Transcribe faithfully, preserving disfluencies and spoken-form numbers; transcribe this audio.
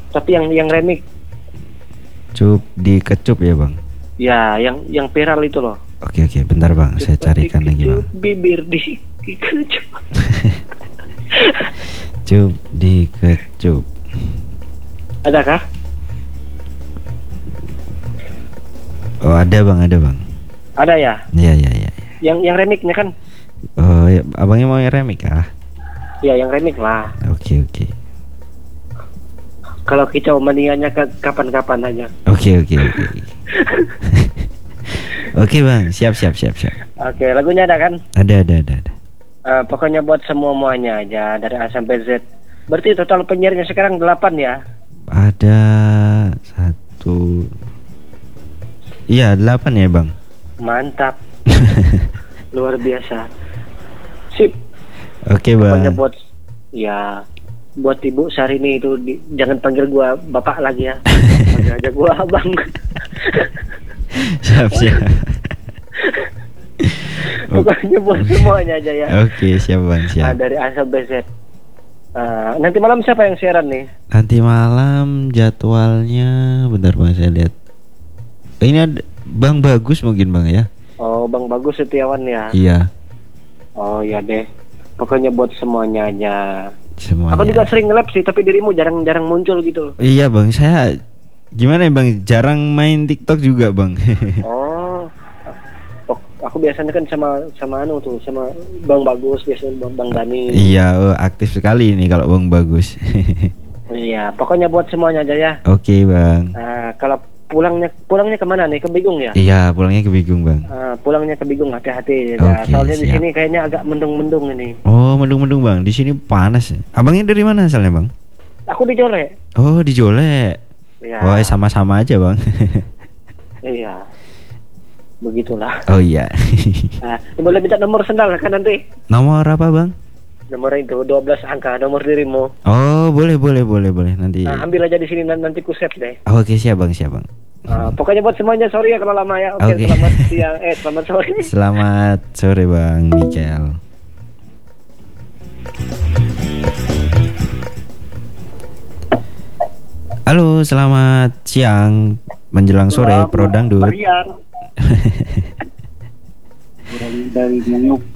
Tapi yang yang remix. Cup di kecup ya bang? Ya, yang yang viral itu loh. Oke oke, bentar bang, Cup saya carikan lagi bang. Bibir di kecup. Cup di kecup. Adakah? Oh ada bang, ada bang. Ada ya? Iya iya iya. Yang yang remixnya kan? Oh ya, abangnya mau yang remix ah? Ya, yang remix lah. Oke oke. Kalau kicau mendingannya ke kapan-kapan aja. Oke oke oke. Oke bang, siap siap siap siap. Oke, lagunya ada kan? Ada ada ada ada. Eh, pokoknya buat semua-muanya aja dari A sampai Z. Berarti total penyiarnya sekarang delapan ya? Ada satu. Iya delapan ya bang. Mantap. Luar biasa. Sip. Oke Pokoknya bang. buat ya buat Ibu Syahrini itu di, jangan panggil gua bapak lagi ya. Panggil aja gua abang. Siap siap. Pokoknya buat semuanya aja ya. Oke siap bang Ah, siap. dari A sampai Z. Ah, nanti malam siapa yang siaran nih? Nanti malam jadwalnya, bentar bang saya lihat. Ini ada Bang Bagus mungkin bang ya? Oh, Bang Bagus Setiawan ya. Iya. Oh ya deh. Pokoknya buat semuanya aja. Semuanya. Aku juga sering nge-lab sih, tapi dirimu jarang-jarang muncul gitu. Iya bang, saya gimana ya bang? Jarang main TikTok juga bang. Oh, oh, aku biasanya kan sama sama anu tuh, sama Bang Bagus biasanya Bang, Bang Dani. Iya, oh, aktif sekali ini kalau Bang Bagus. Iya, pokoknya buat semuanya aja ya. Oke bang. Nah, kalau pulangnya pulangnya kemana nih? Ke Bigung ya? Iya, pulangnya ke Bigung bang. Ah, pulangnya ke Bigung, hati-hati. Ya. Oke, Soalnya di siap. sini kayaknya agak mendung-mendung ini. Oh mendung-mendung bang, di sini panas. Abangnya dari mana asalnya bang? Aku di Jole. Oh di Jole. Ya. Oh sama-sama aja bang. Iya. Begitulah. Oh iya. Nah, boleh minta nomor sendal kan nanti? Nomor apa bang? Nomor itu dua belas angka, nomor dirimu. Oh boleh boleh boleh boleh nanti. Nah, ambil aja di sini nan- nanti ku save deh. Oh, oke siap bang siap bang. Ah, pokoknya buat semuanya sorry ya kalau lama ya. Oke, Oke. selamat siang. Eh, selamat sore. Selamat sore bang Michael. Halo selamat siang menjelang sore Pro Dangdut. Dari dari Munguk.